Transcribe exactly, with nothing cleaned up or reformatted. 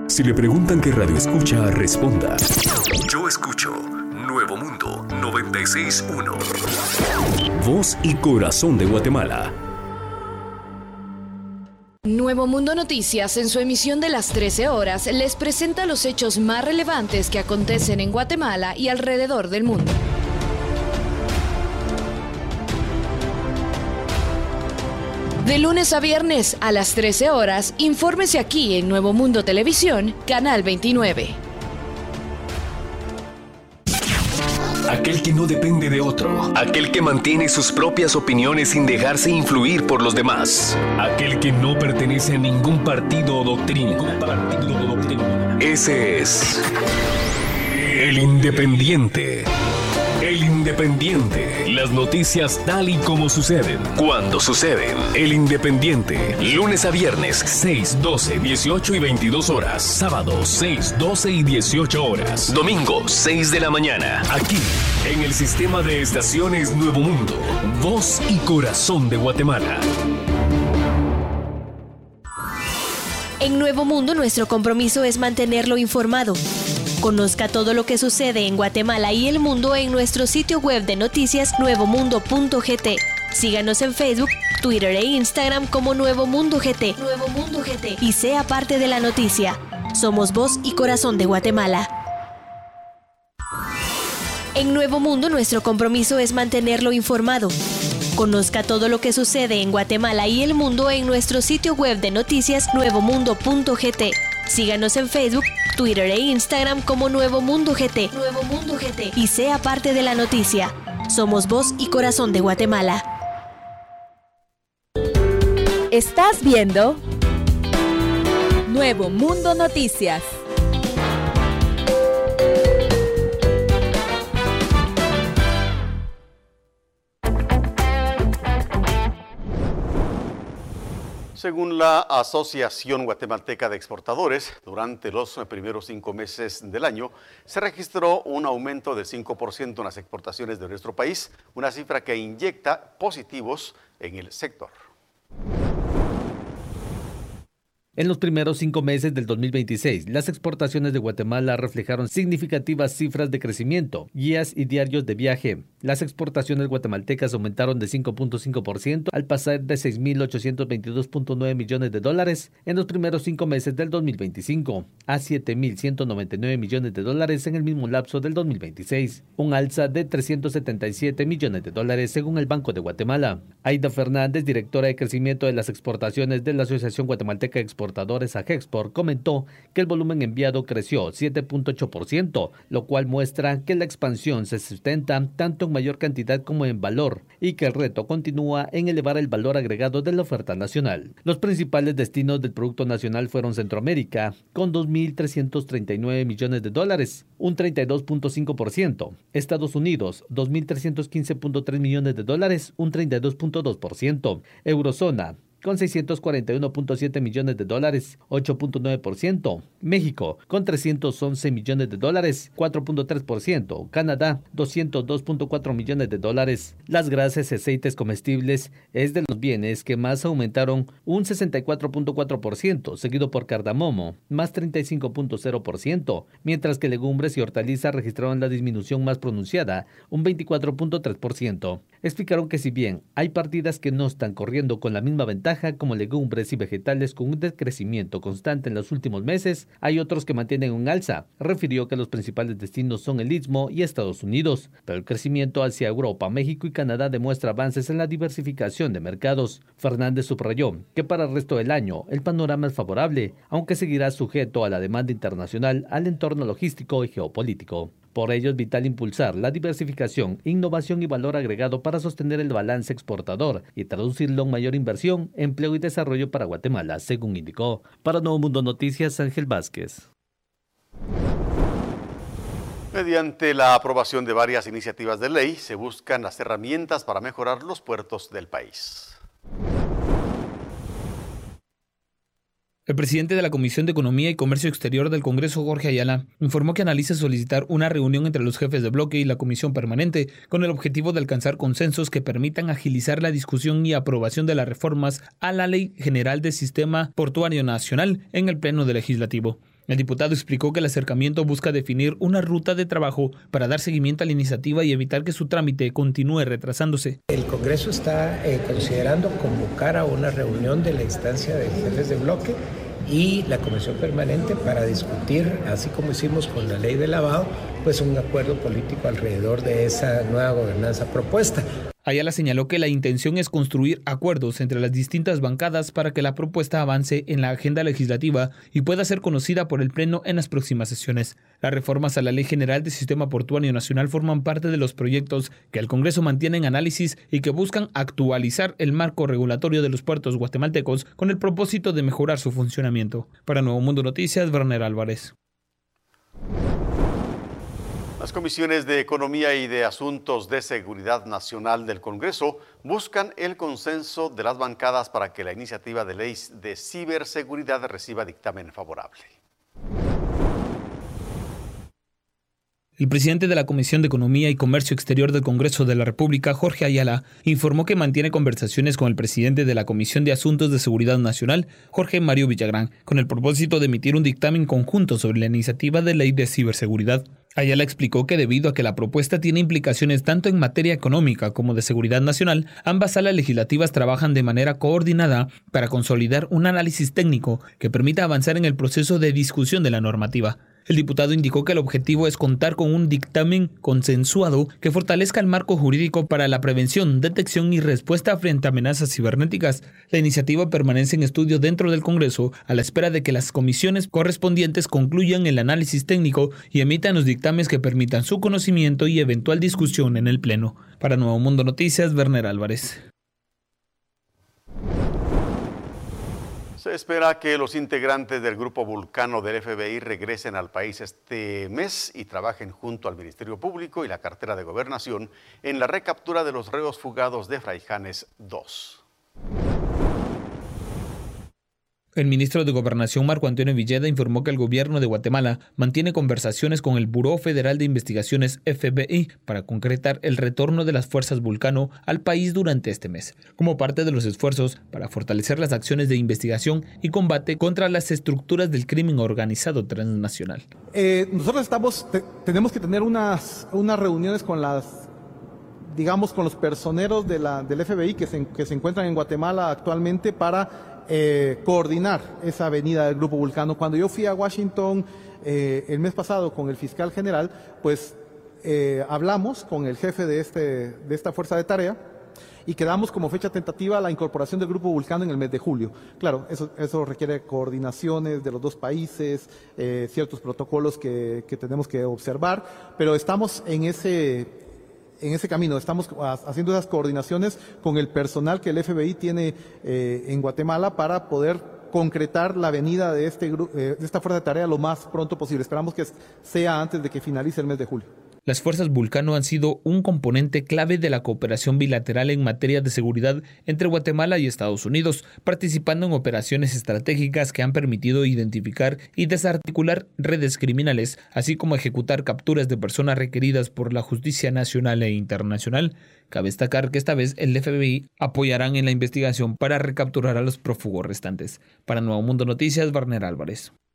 Si le preguntan qué radio escucha, responda: yo escucho Nuevo Mundo noventa y seis punto uno. Voz y corazón de Guatemala. Nuevo Mundo Noticias, en su emisión de las trece horas, les presenta los hechos más relevantes que acontecen en Guatemala y alrededor del mundo. De lunes a viernes a las trece horas, infórmese aquí en Nuevo Mundo Televisión, Canal veintinueve. Aquel que no depende de otro. Aquel que mantiene sus propias opiniones sin dejarse influir por los demás. Aquel que no pertenece a ningún partido o doctrina. Partido o doctrina. Ese es el Independiente. El Independiente. Las noticias tal y como suceden, cuando suceden. El Independiente. Lunes a viernes, seis, doce, dieciocho y veintidós horas. Sábado, seis, doce y dieciocho horas. Domingo, seis de la mañana. Aquí, en el sistema de estaciones Nuevo Mundo. Voz y corazón de Guatemala. En Nuevo Mundo, nuestro compromiso es mantenerlo informado. Conozca todo lo que sucede en Guatemala y el mundo en nuestro sitio web de noticias nuevo mundo punto g t. Síganos en Facebook, Twitter e Instagram como Nuevo Mundo G T. Nuevo Mundo G T. Y sea parte de la noticia. Somos voz y corazón de Guatemala. En Nuevo Mundo, nuestro compromiso es mantenerlo informado. Conozca todo lo que sucede en Guatemala y el mundo en nuestro sitio web de noticias nuevo mundo punto g t. Síganos en Facebook, Twitter e Instagram como Nuevo Mundo G T. Nuevo Mundo G T. Y sea parte de la noticia. Somos voz y corazón de Guatemala. Estás viendo Nuevo Mundo Noticias. Según la Asociación Guatemalteca de Exportadores, durante los primeros cinco meses del año se registró un aumento del cinco por ciento en las exportaciones de nuestro país, una cifra que inyecta positivos en el sector. En los primeros cinco meses del dos mil veintiséis, las exportaciones de Guatemala reflejaron significativas cifras de crecimiento, guías y diarios de viaje. Las exportaciones guatemaltecas aumentaron de cinco punto cinco por ciento al pasar de seis mil ochocientos veintidós punto nueve millones de dólares en los primeros cinco meses del dos mil veinticinco a siete mil ciento noventa y nueve millones de dólares en el mismo lapso del dos mil veintiséis, un alza de trescientos setenta y siete millones de dólares según el Banco de Guatemala. Aida Fernández, directora de crecimiento de las exportaciones de la Asociación Guatemalteca de Exportadores, AGEXPOR, comentó que el volumen enviado creció siete punto ocho por ciento, lo cual muestra que la expansión se sustenta tanto en mayor cantidad como en valor y que el reto continúa en elevar el valor agregado de la oferta nacional. Los principales destinos del Producto Nacional fueron Centroamérica, con dos mil trescientos treinta y nueve millones de dólares, un treinta y dos punto cinco por ciento. Estados Unidos, dos mil trescientos quince punto tres millones de dólares, un treinta y dos punto dos por ciento. Eurozona, con seiscientos cuarenta y uno punto siete millones de dólares, ocho punto nueve por ciento. México, con trescientos once millones de dólares, cuatro punto tres por ciento. Canadá, doscientos dos punto cuatro millones de dólares. Las grasas y aceites comestibles es de los bienes que más aumentaron un sesenta y cuatro punto cuatro por ciento, seguido por cardamomo, más treinta y cinco punto cero por ciento, mientras que legumbres y hortalizas registraron la disminución más pronunciada, un veinticuatro punto tres por ciento. Explicaron que si bien hay partidas que no están corriendo con la misma ventaja como legumbres y vegetales con un decrecimiento constante en los últimos meses, hay otros que mantienen un alza. Refirió que los principales destinos son el Istmo y Estados Unidos, pero el crecimiento hacia Europa, México y Canadá demuestra avances en la diversificación de mercados. Fernández subrayó que para el resto del año el panorama es favorable, aunque seguirá sujeto a la demanda internacional, al entorno logístico y geopolítico. Por ello es vital impulsar la diversificación, innovación y valor agregado para sostener el balance exportador y traducirlo en mayor inversión, empleo y desarrollo para Guatemala, según indicó. Para Nuevo Mundo Noticias, Ángel Vázquez. Mediante la aprobación de varias iniciativas de ley, se buscan las herramientas para mejorar los puertos del país. El presidente de la Comisión de Economía y Comercio Exterior del Congreso, Jorge Ayala, informó que analiza solicitar una reunión entre los jefes de bloque y la Comisión Permanente con el objetivo de alcanzar consensos que permitan agilizar la discusión y aprobación de las reformas a la Ley General del Sistema Portuario Nacional en el Pleno del Legislativo. El diputado explicó que el acercamiento busca definir una ruta de trabajo para dar seguimiento a la iniciativa y evitar que su trámite continúe retrasándose. El Congreso está eh, considerando convocar a una reunión de la instancia de jefes de bloque y la Comisión Permanente para discutir, así como hicimos con la ley de lavado, pues un acuerdo político alrededor de esa nueva gobernanza propuesta. Ayala señaló que la intención es construir acuerdos entre las distintas bancadas para que la propuesta avance en la agenda legislativa y pueda ser conocida por el Pleno en las próximas sesiones. Las reformas a la Ley General del Sistema Portuario Nacional forman parte de los proyectos que el Congreso mantiene en análisis y que buscan actualizar el marco regulatorio de los puertos guatemaltecos con el propósito de mejorar su funcionamiento. Para Nuevo Mundo Noticias, Werner Álvarez. Las comisiones de Economía y de Asuntos de Seguridad Nacional del Congreso buscan el consenso de las bancadas para que la iniciativa de ley de ciberseguridad reciba dictamen favorable. El presidente de la Comisión de Economía y Comercio Exterior del Congreso de la República, Jorge Ayala, informó que mantiene conversaciones con el presidente de la Comisión de Asuntos de Seguridad Nacional, Jorge Mario Villagrán, con el propósito de emitir un dictamen conjunto sobre la iniciativa de ley de ciberseguridad. Ayala explicó que debido a que la propuesta tiene implicaciones tanto en materia económica como de seguridad nacional, ambas salas legislativas trabajan de manera coordinada para consolidar un análisis técnico que permita avanzar en el proceso de discusión de la normativa. El diputado indicó que el objetivo es contar con un dictamen consensuado que fortalezca el marco jurídico para la prevención, detección y respuesta frente a amenazas cibernéticas. La iniciativa permanece en estudio dentro del Congreso a la espera de que las comisiones correspondientes concluyan el análisis técnico y emitan los dictámenes que permitan su conocimiento y eventual discusión en el Pleno. Para Nuevo Mundo Noticias, Werner Álvarez. Se espera que los integrantes del Grupo Vulcano del F B I regresen al país este mes y trabajen junto al Ministerio Público y la cartera de Gobernación en la recaptura de los reos fugados de Fraijanes dos. El ministro de Gobernación, Marco Antonio Villeda, informó que el gobierno de Guatemala mantiene conversaciones con el Buró Federal de Investigaciones F B I para concretar el retorno de las fuerzas Vulcano al país durante este mes, como parte de los esfuerzos para fortalecer las acciones de investigación y combate contra las estructuras del crimen organizado transnacional. Eh, nosotros estamos, te, tenemos que tener unas, unas reuniones con las, digamos, con los personeros de la, del F B I que se, que se encuentran en Guatemala actualmente para Eh, coordinar esa venida del Grupo Vulcano. Cuando yo fui a Washington eh, el mes pasado con el fiscal general, pues eh, hablamos con el jefe de, este, de esta fuerza de tarea y quedamos como fecha tentativa la incorporación del Grupo Vulcano en el mes de julio. Claro, eso, eso requiere coordinaciones de los dos países, eh, ciertos protocolos que, que tenemos que observar, pero estamos en ese... En ese camino, estamos haciendo esas coordinaciones con el personal que el F B I tiene eh, en Guatemala para poder concretar la venida de, este, eh, de esta fuerza de tarea lo más pronto posible. Esperamos que sea antes de que finalice el mes de julio. Las fuerzas Vulcano han sido un componente clave de la cooperación bilateral en materia de seguridad entre Guatemala y Estados Unidos, participando en operaciones estratégicas que han permitido identificar y desarticular redes criminales, así como ejecutar capturas de personas requeridas por la justicia nacional e internacional. Cabe destacar que esta vez el F B I apoyarán en la investigación para recapturar a los prófugos restantes. Para Nuevo Mundo Noticias, Werner Álvarez.